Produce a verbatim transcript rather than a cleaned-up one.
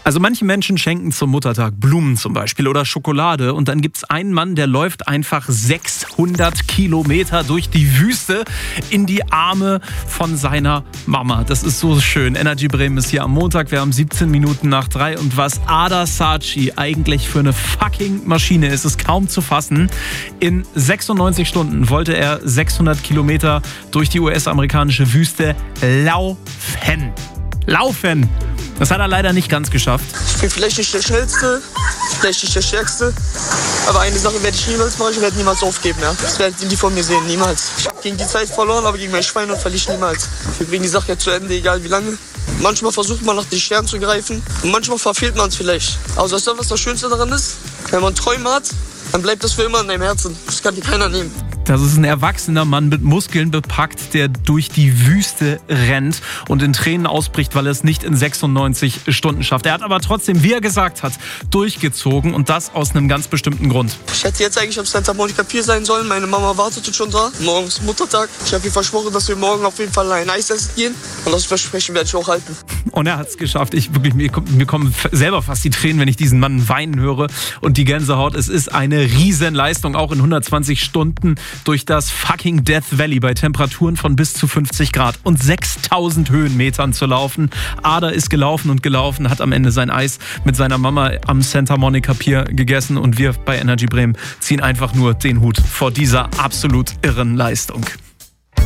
Also manche Menschen schenken zum Muttertag Blumen zum Beispiel oder Schokolade und dann gibt es einen Mann, der läuft einfach sechshundert Kilometer durch die Wüste in die Arme von seiner Mama. Das ist so schön. Energy Bremen ist hier am Montag, wir haben siebzehn Minuten nach drei und was Ada Saatchi eigentlich für eine fucking Maschine ist, ist kaum zu fassen. In sechsundneunzig Stunden wollte er sechshundert Kilometer durch die U S-amerikanische Wüste laufen. Laufen! Das hat er leider nicht ganz geschafft. Ich bin vielleicht nicht der Schnellste, vielleicht nicht der Stärkste, aber eine Sache werde ich niemals machen, ich werde niemals aufgeben. Ja? Das werden die von mir sehen, niemals. Ich habe gegen die Zeit verloren, aber gegen mein Schweinehund verliere ich niemals. Wir bringen die Sache jetzt zu Ende, egal wie lange. Manchmal versucht man nach den Sternen zu greifen und manchmal verfehlt man es vielleicht. Aber weißt du, was das Schönste daran ist? Wenn man Träume hat, dann bleibt das für immer in deinem Herzen. Das kann dir keiner nehmen. Das ist ein erwachsener Mann mit Muskeln bepackt, der durch die Wüste rennt und in Tränen ausbricht, weil er es nicht in sechsundneunzig Stunden schafft. Er hat aber trotzdem, wie er gesagt hat, durchgezogen und das aus einem ganz bestimmten Grund. Ich hätte jetzt eigentlich am Santa Monica Pier sein sollen. Meine Mama wartet schon da. Morgen ist Muttertag. Ich habe ihr versprochen, dass wir morgen auf jeden Fall ein Eis essen gehen. Und das Versprechen werde ich auch halten. Und er hat es geschafft. Ich, wirklich, mir, mir kommen selber fast die Tränen, wenn ich diesen Mann weinen höre. Und die Gänsehaut, es ist eine Riesenleistung, auch in hundertzwanzig Stunden durch das fucking Death Valley bei Temperaturen von bis zu fünfzig Grad und sechstausend Höhenmetern zu laufen. Ada ist gelaufen und gelaufen, hat am Ende sein Eis mit seiner Mama am Santa Monica Pier gegessen und wir bei Energy Bremen ziehen einfach nur den Hut vor dieser absolut irren Leistung.